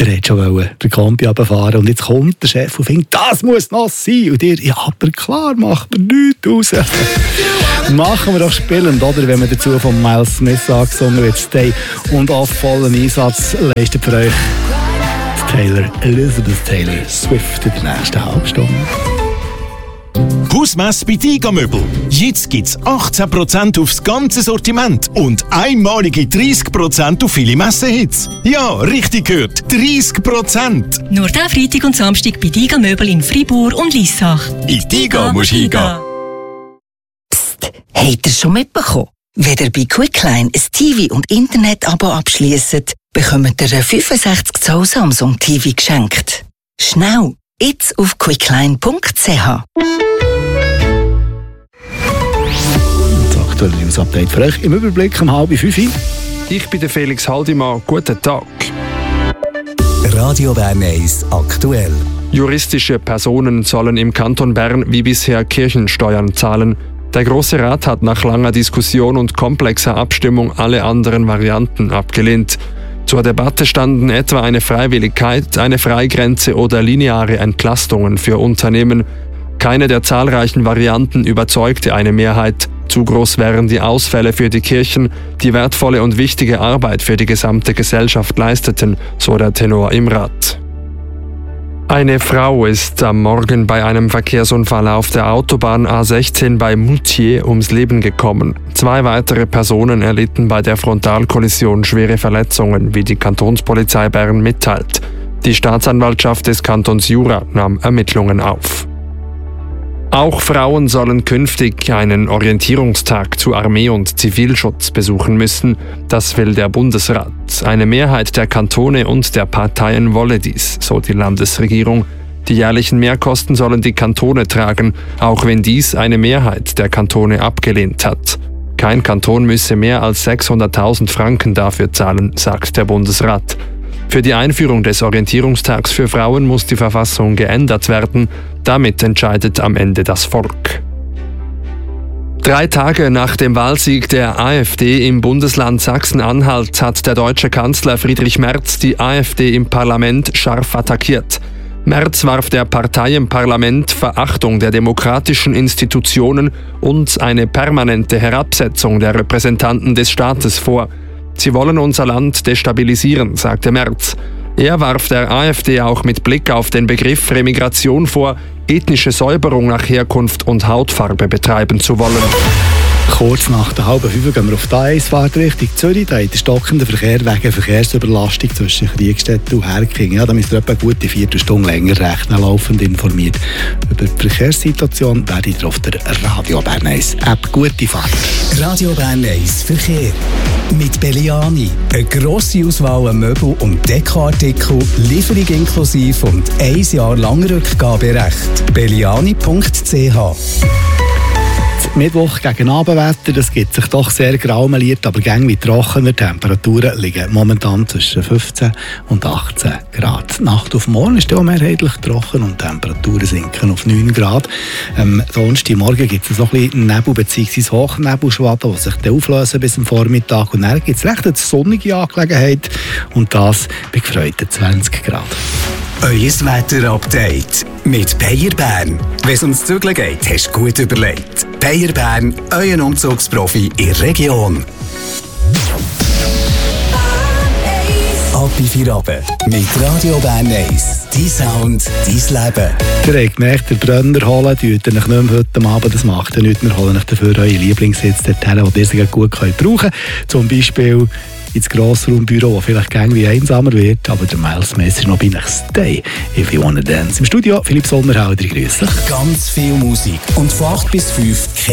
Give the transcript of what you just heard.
hat schon den Kombi runterfahren und jetzt kommt der Chef und findet, das muss noch sein. Und ihr, ja, aber klar, macht mir nichts raus. Machen wir doch spielend, oder? Wenn man dazu von Miles Smith angesungen wird, Stay und auf vollen Einsatz leistet für euch Elizabeth Taylor Swift in der nächsten Halbstunde. Hausmesse bei Tiger-Möbel. Jetzt gibt's 18% aufs ganze Sortiment und einmalige 30% auf viele Messehits. Ja, richtig gehört, 30%. Nur diesen Freitag und Samstag bei Tiger-Möbel in Fribourg und Liessach. In Tiger musst du hingehen. Psst, habt ihr schon mitbekommen? Wenn ihr bei Quickline ein TV- und Internet-Abo abschliesst, bekommt ihr ein 65 Zoll Samsung TV geschenkt. Schnell, jetzt auf quickline.ch. Das aktuelle News-Update für euch im Überblick um 4:30. Ich bin der Felix Haldimann. Guten Tag. Radio Bern 1 aktuell. Juristische Personen sollen im Kanton Bern wie bisher Kirchensteuern zahlen. Der Grosse Rat hat nach langer Diskussion und komplexer Abstimmung alle anderen Varianten abgelehnt. Zur Debatte standen etwa eine Freiwilligkeit, eine Freigrenze oder lineare Entlastungen für Unternehmen. Keine der zahlreichen Varianten überzeugte eine Mehrheit. Zu groß wären die Ausfälle für die Kirchen, die wertvolle und wichtige Arbeit für die gesamte Gesellschaft leisteten, so der Tenor im Rat. Eine Frau ist am Morgen bei einem Verkehrsunfall auf der Autobahn A16 bei Moutier ums Leben gekommen. 2 weitere Personen erlitten bei der Frontalkollision schwere Verletzungen, wie die Kantonspolizei Bern mitteilt. Die Staatsanwaltschaft des Kantons Jura nahm Ermittlungen auf. Auch Frauen sollen künftig einen Orientierungstag zu Armee und Zivilschutz besuchen müssen. Das will der Bundesrat. Eine Mehrheit der Kantone und der Parteien wolle dies, so die Landesregierung. Die jährlichen Mehrkosten sollen die Kantone tragen, auch wenn dies eine Mehrheit der Kantone abgelehnt hat. Kein Kanton müsse mehr als 600.000 Franken dafür zahlen, sagt der Bundesrat. Für die Einführung des Orientierungstags für Frauen muss die Verfassung geändert werden. Damit entscheidet am Ende das Volk. 3 Tage nach dem Wahlsieg der AfD im Bundesland Sachsen-Anhalt hat der deutsche Kanzler Friedrich Merz die AfD im Parlament scharf attackiert. Merz warf der Partei im Parlament Verachtung der demokratischen Institutionen und eine permanente Herabsetzung der Repräsentanten des Staates vor. Sie wollen unser Land destabilisieren, sagte Merz. Er warf der AfD auch mit Blick auf den Begriff Remigration vor, ethnische Säuberung nach Herkunft und Hautfarbe betreiben zu wollen. Kurz nach der 4:30 gehen wir auf die A1-Fahrt Richtung Zürich. Da hat der stockende Verkehr wegen Verkehrsüberlastung zwischen Kriegstetten und Herking. Ja, da müsst ihr etwa eine gute Viertelstunde länger rechnen, laufend informiert. Über die Verkehrssituation werdet ihr auf der Radio Bern 1 App. Gute Fahrt. Radio Bern 1 Verkehr. Mit Belliani. Eine grosse Auswahl an Möbel- und Dekoartikel, Lieferung inklusive und 1 Jahr lang Rückgaberecht. belliani.ch. Mittwoch gegen Abendwetter, das gibt sich doch sehr graumeliert, aber gängig trockener. Temperaturen liegen momentan zwischen 15 und 18 Grad. Nacht auf morgen ist auch mehrheitlich trocken und Temperaturen sinken auf 9 Grad. Donnerstagmorgen gibt es so ein bisschen Nebel bzw. Hochnebelschwaden, die sich dann auflösen bis zum Vormittag. Und dann gibt es recht eine sonnige Angelegenheit und das bei gefreuten 20 Grad. Euer Wetter-Update mit Bayer Bern. Wenn es ums Zügeln geht, hast du gut überlegt. Bayer Bern, euer Umzugsprofi in der Region. Ab in 4 Abend mit Radio Bern 1. Dein Sound, dein Leben. Ihr habt gemerkt, der Brenner holen, tut ihr euch nicht mehr heute Abend, das macht ihr nicht. Wir holen euch dafür eure Lieblingssitze dorthin, die ihr sie gut brauchen könnt. Zum Beispiel ins Grossraumbüro, das vielleicht irgendwie einsamer wird, aber der Miles Smith ist noch bei euch. Stay if you wanna dance. Im Studio Philipp Sommerhauser, grüß dich. Ganz viel Musik und von 8 bis 5